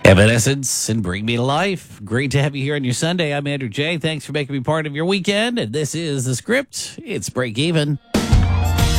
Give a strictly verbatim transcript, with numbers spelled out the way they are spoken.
Evanescence and Bring Me to Life. Great to have you here on your Sunday. I'm Andrew J. Thanks for making me part of your weekend. And this is The Script. It's Break Even.